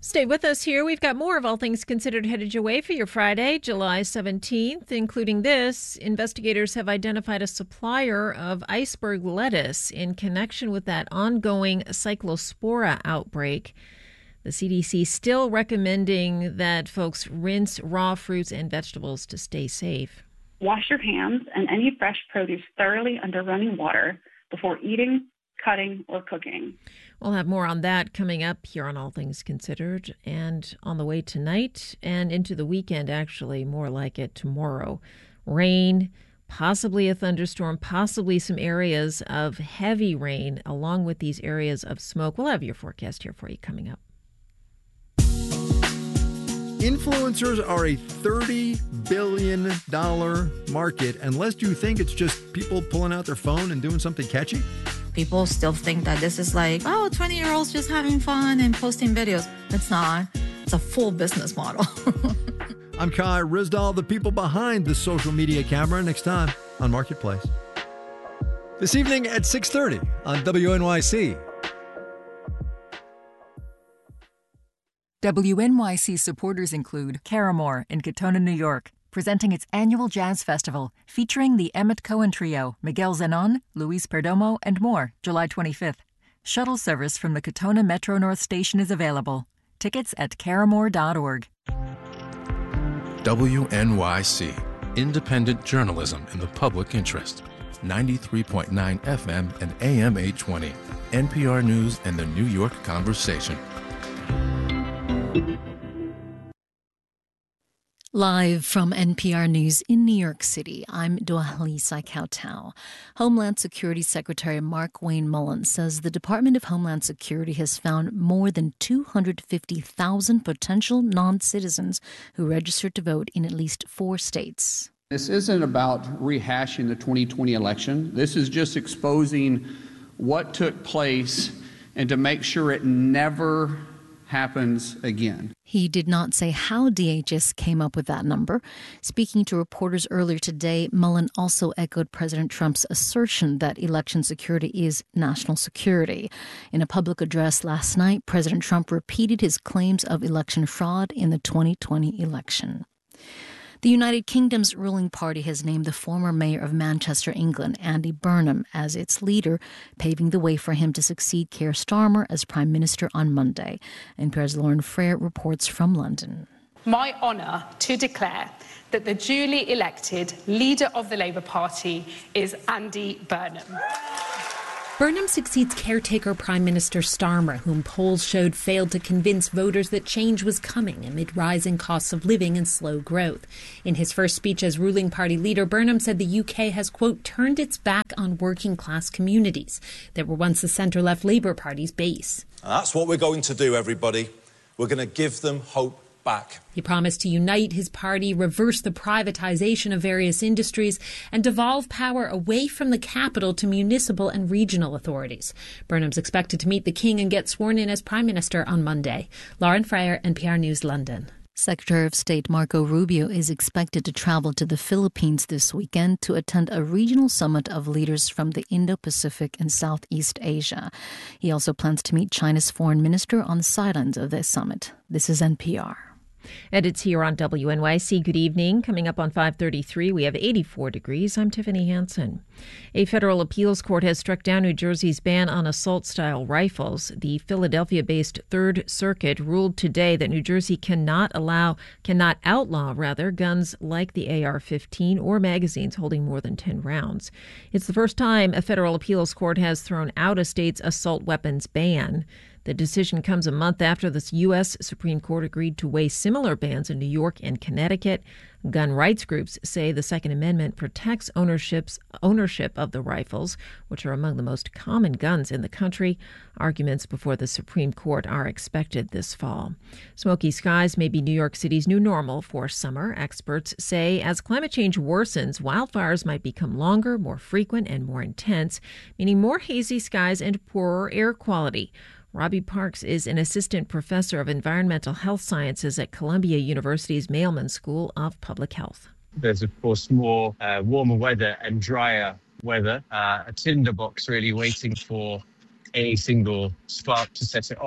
Stay with us here. We've got more of All Things Considered headed your way for your Friday, July 17th, including this. Investigators have identified a supplier of iceberg lettuce in connection with that ongoing cyclospora outbreak. The CDC still recommending that folks rinse raw fruits and vegetables to stay safe. Wash your hands and any fresh produce thoroughly under running water before eating, cutting, or cooking. We'll have more on that coming up here on All Things Considered, and on the way tonight and into the weekend, actually, more like it tomorrow. Rain, possibly a thunderstorm, possibly some areas of heavy rain, along with these areas of smoke. We'll have your forecast here for you coming up. Influencers are a $30 billion market, unless you think it's just people pulling out their phone and doing something catchy. People still think that this is like, 20-year-olds just having fun and posting videos. It's not. It's a full business model. I'm Kai Ryssdal, the people behind the social media camera, next time on Marketplace. This evening at 6:30 on WNYC. WNYC supporters include Caramore in Katona, New York, presenting its annual jazz festival featuring the Emmett Cohen Trio, Miguel Zenon, Luis Perdomo, and more, July 25th. Shuttle service from the Katona Metro North Station is available. Tickets at caramore.org. WNYC, independent journalism in the public interest. 93.9 FM and AM 820. NPR News and the New York Conversation. Live from NPR News in New York City, I'm Dohalisa Kautau. Homeland Security Secretary Mark Wayne Mullins says the Department of Homeland Security has found more than 250,000 potential non-citizens who registered to vote in at least 4 states. This isn't about rehashing the 2020 election. This is just exposing what took place and to make sure it never happens again. He did not say how DHS came up with that number. Speaking to reporters earlier today, Mullen also echoed President Trump's assertion that election security is national security. In a public address last night, President Trump repeated his claims of election fraud in the 2020 election. The United Kingdom's ruling party has named the former mayor of Manchester, England, Andy Burnham, as its leader, paving the way for him to succeed Keir Starmer as Prime Minister on Monday. NPR's Lauren Frere reports from London. My honour to declare that the duly elected leader of the Labour Party is Andy Burnham. Burnham succeeds caretaker Prime Minister Starmer, whom polls showed failed to convince voters that change was coming amid rising costs of living and slow growth. In his first speech as ruling party leader, Burnham said the UK has, quote, turned its back on working class communities that were once the centre-left Labour Party's base. And that's what we're going to do, everybody. We're going to give them hope back. He promised to unite his party, reverse the privatisation of various industries, and devolve power away from the capital to municipal and regional authorities. Burnham's expected to meet the King and get sworn in as Prime Minister on Monday. Lauren Frere, NPR News, London. Secretary of State Marco Rubio is expected to travel to the Philippines this weekend to attend a regional summit of leaders from the Indo-Pacific and Southeast Asia. He also plans to meet China's foreign minister on the sidelines of this summit. This is NPR. And it's here on WNYC. Good evening. Coming up on 5:33, we have 84 degrees. I'm Tiffany Hansen. A federal appeals court has struck down New Jersey's ban on assault-style rifles. The Philadelphia-based Third Circuit ruled today that New Jersey cannot outlaw guns like the AR-15 or magazines holding more than 10 rounds. It's the first time a federal appeals court has thrown out a state's assault weapons ban. The decision comes a month after the U.S. Supreme Court agreed to weigh similar bans in New York and Connecticut. Gun rights groups say the Second Amendment protects ownership of the rifles, which are among the most common guns in the country. Arguments before the Supreme Court are expected this fall. Smoky skies may be New York City's new normal for summer. Experts say as climate change worsens, wildfires might become longer, more frequent, and more intense, meaning more hazy skies and poorer air quality. Robbie Parks is an assistant professor of environmental health sciences at Columbia University's Mailman School of Public Health. There's, of course, more warmer weather and drier weather, a tinderbox really waiting for a single spark to set it off.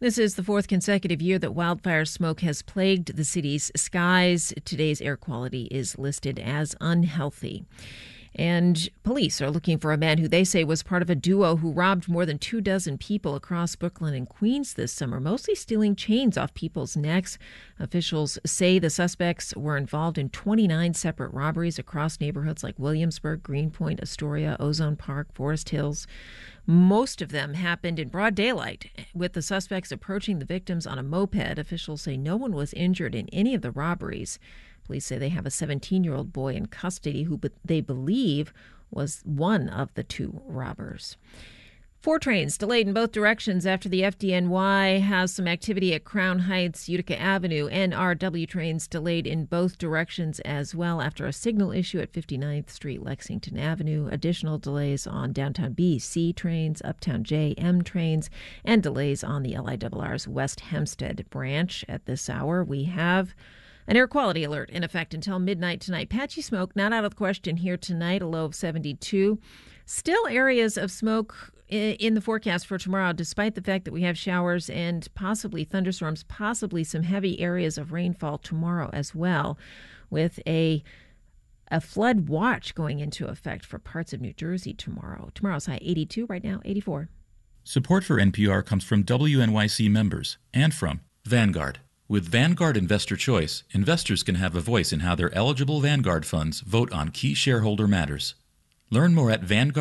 This is the fourth consecutive year that wildfire smoke has plagued the city's skies. Today's air quality is listed as unhealthy. And police are looking for a man who they say was part of a duo who robbed more than 24 people across Brooklyn and Queens this summer, mostly stealing chains off people's necks. Officials say the suspects were involved in 29 separate robberies across neighborhoods like Williamsburg, Greenpoint, Astoria, Ozone Park, Forest Hills. Most of them happened in broad daylight, with the suspects approaching the victims on a moped. Officials say no one was injured in any of the robberies. Police say they have a 17-year-old boy in custody who they believe was one of the two robbers. 4 trains delayed in both directions after the FDNY has some activity at Crown Heights, Utica Avenue. NRW trains delayed in both directions as well after a signal issue at 59th Street, Lexington Avenue. Additional delays on downtown BC trains, uptown JM trains, and delays on the LIRR's West Hempstead branch. At this hour, we have an air quality alert in effect until midnight tonight. Patchy smoke not out of the question here tonight, a low of 72. Still areas of smoke in the forecast for tomorrow, despite the fact that we have showers and possibly thunderstorms, possibly some heavy areas of rainfall tomorrow as well, with a flood watch going into effect for parts of New Jersey tomorrow. Tomorrow's high 82, right now 84. Support for NPR comes from WNYC members and from Vanguard. With Vanguard Investor Choice, investors can have a voice in how their eligible Vanguard funds vote on key shareholder matters. Learn more at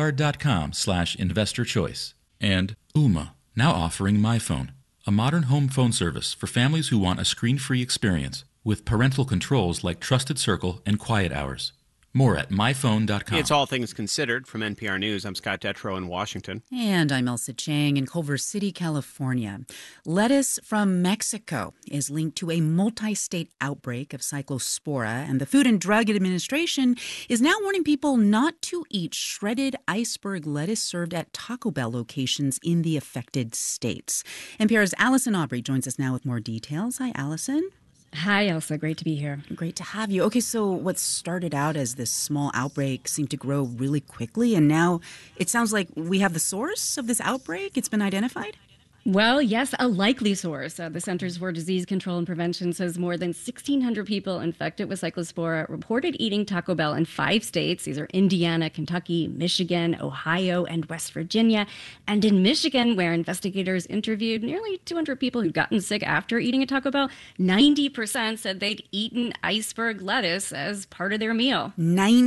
Vanguard.com/investorchoice. And Ooma, now offering MyPhone, a modern home phone service for families who want a screen-free experience with parental controls like Trusted Circle and Quiet Hours. More at myphone.com. It's All Things Considered from NPR News. I'm Scott Detrow in Washington. And I'm Elsa Chang in Culver City, California. Lettuce from Mexico is linked to a multi-state outbreak of Cyclospora, and the Food and Drug Administration is now warning people not to eat shredded iceberg lettuce served at Taco Bell locations in the affected states. NPR's Allison Aubrey joins us now with more details. Hi, Allison. Hi, Elsa. Great to be here. Great to have you. Okay, so what started out as this small outbreak seemed to grow really quickly, and now it sounds like we have the source of this outbreak. It's been identified? Well, yes, a likely source. The Centers for Disease Control and Prevention says more than 1,600 people infected with Cyclospora reported eating Taco Bell in 5 states. These are Indiana, Kentucky, Michigan, Ohio, and West Virginia. And in Michigan, where investigators interviewed nearly 200 people who'd gotten sick after eating a Taco Bell, 90% said they'd eaten iceberg lettuce as part of their meal.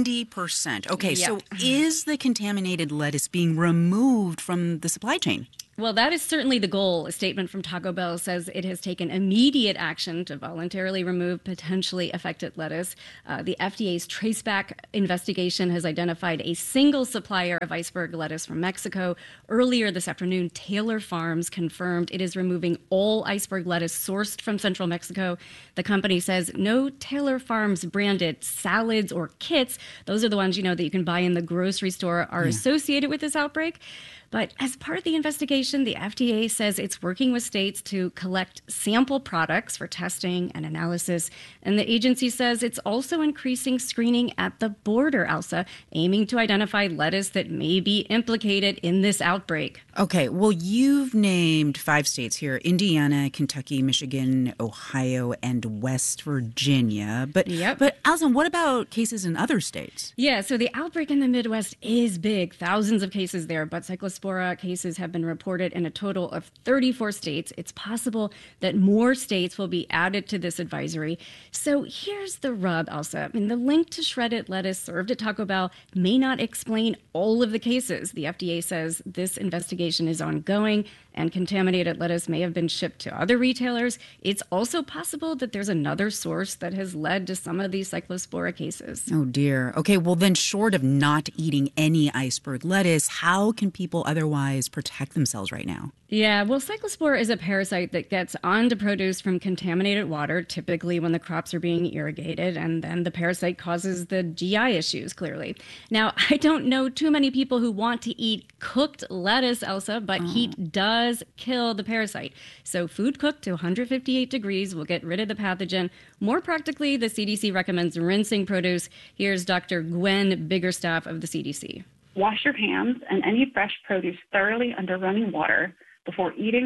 90%. Okay, Yep. So is the contaminated lettuce being removed from the supply chain? Well, that is certainly the goal. A statement from Taco Bell says it has taken immediate action to voluntarily remove potentially affected lettuce. The FDA's Traceback investigation has identified a single supplier of iceberg lettuce from Mexico. Earlier this afternoon, Taylor Farms confirmed it is removing all iceberg lettuce sourced from central Mexico. The company says no Taylor Farms branded salads or kits, those are the ones, that you can buy in the grocery store, are associated with this outbreak. But as part of the investigation, the FDA says it's working with states to collect sample products for testing and analysis. And the agency says it's also increasing screening at the border, Elsa, aiming to identify lettuce that may be implicated in this outbreak. Okay, well, you've named 5 states here: Indiana, Kentucky, Michigan, Ohio, and West Virginia. But Allison, what about cases in other states? Yeah, so the outbreak in the Midwest is big. Thousands of cases there, but Cyclospora cases have been reported in a total of 34 states. It's possible that more states will be added to this advisory. So here's the rub, Elsa. The link to shredded lettuce served at Taco Bell may not explain all of the cases. The FDA says this investigation is ongoing and contaminated lettuce may have been shipped to other retailers. It's also possible that there's another source that has led to some of these Cyclospora cases. Oh, dear. Okay, well, then short of not eating any iceberg lettuce, how can people otherwise protect themselves right now? Yeah, well, Cyclospora is a parasite that gets onto produce from contaminated water, typically when the crops are being irrigated, and then the parasite causes the GI issues, clearly. Now, I don't know too many people who want to eat cooked lettuce, Elsa, but heat does kill the parasite. So food cooked to 158 degrees will get rid of the pathogen. More practically, the CDC recommends rinsing produce. Here's Dr. Gwen Biggerstaff of the CDC. Wash your hands and any fresh produce thoroughly under running water before eating,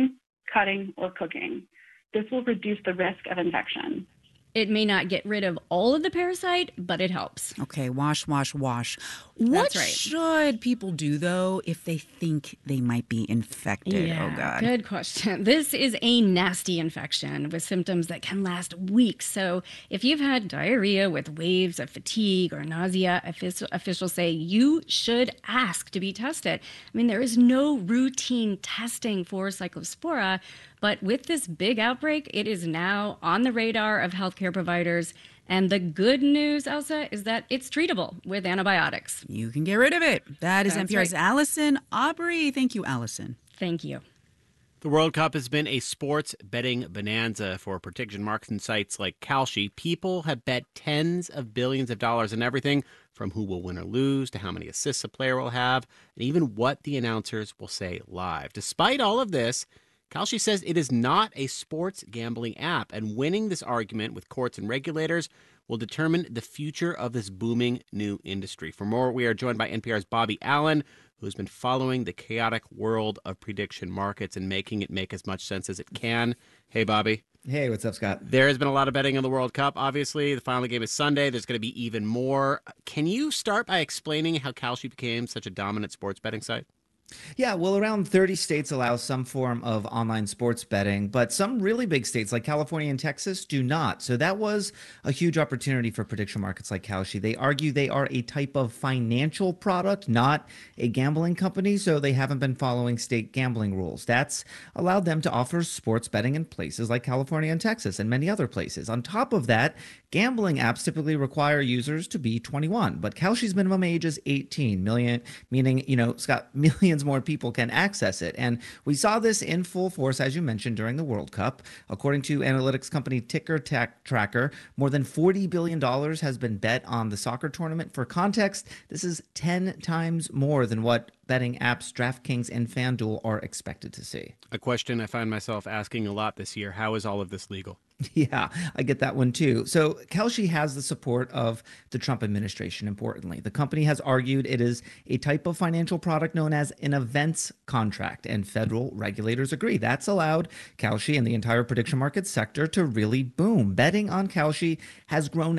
cutting, or cooking. This will reduce the risk of infection. It may not get rid of all of the parasite, but it helps. Okay, wash, wash, wash. That's What right. should people do, though, if they think they might be infected? Yeah, Oh, God. good question. This is a nasty infection with symptoms that can last weeks. So if you've had diarrhea with waves of fatigue or nausea, officials say you should ask to be tested. I mean, there is no routine testing for Cyclospora, but with this big outbreak, it is now on the radar of healthcare providers. And the good news, Elsa, is that it's treatable with antibiotics. You can get rid of it. That is That's NPR's right. Allison Aubrey. Thank you, Allison. Thank you. The World Cup has been a sports betting bonanza for prediction marketing sites like Kalshi. People have bet tens of billions of dollars on everything from who will win or lose to how many assists a player will have, and even what the announcers will say live. Despite all of this, Kalshi says it is not a sports gambling app, and winning this argument with courts and regulators will determine the future of this booming new industry. For more, we are joined by NPR's Bobby Allen, who's been following the chaotic world of prediction markets and making it make as much sense as it can. Hey, Bobby. Hey, what's up, Scott? There has been a lot of betting on the World Cup, obviously. The final game is Sunday. There's going to be even more. Can you start by explaining how Kalshi became such a dominant sports betting site? Yeah, well, around 30 states allow some form of online sports betting, but some really big states like California and Texas do not. So that was a huge opportunity for prediction markets like Kalshi. They argue they are a type of financial product, not a gambling company, so they haven't been following state gambling rules. That's allowed them to offer sports betting in places like California and Texas and many other places. On top of that, gambling apps typically require users to be 21, but Kalshi's minimum age is 18 million, meaning, Scott, millions more people can access it. And we saw this in full force, as you mentioned, during the World Cup. According to analytics company Ticker Tracker, more than $40 billion has been bet on the soccer tournament. For context, this is 10 times more than what betting apps DraftKings and FanDuel are expected to see. A question I find myself asking a lot this year: how is all of this legal? Yeah, I get that one too. So Kalshi has the support of the Trump administration, importantly. The company has argued it is a type of financial product known as an events contract, and federal regulators agree. That's allowed Kalshi and the entire prediction market sector to really boom. Betting on Kalshi has grown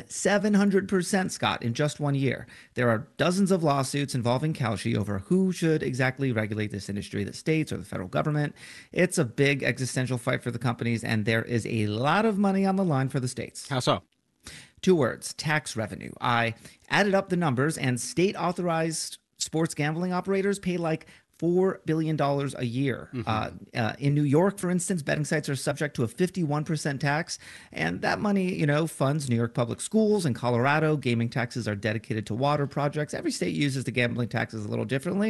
700%, Scott, in just 1 year. There are dozens of lawsuits involving Kalshi over who should exactly regulate this industry, the states or the federal government. It's a big existential fight for the companies, and there is a lot of money on the line for the states. How so? 2 words: tax revenue. I added up the numbers, and state authorized sports gambling operators pay like $4 billion a year. In New York, for instance, betting sites are subject to a 51% tax, and that money, funds New York public schools. In Colorado, gaming taxes are dedicated to water projects. Every state uses the gambling taxes a little differently.